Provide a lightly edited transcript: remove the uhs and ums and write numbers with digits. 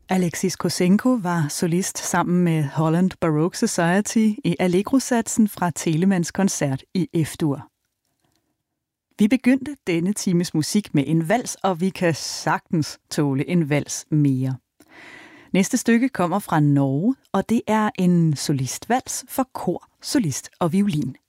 Alexis Kosenko var solist sammen med Holland Baroque Society i Allegro-satsen fra Telemanns koncert i F-dur. Vi begyndte denne times musik med en vals, og vi kan sagtens tåle en vals mere. Næste stykke kommer fra Norge, og det er en solistvals for kor, solist og violin.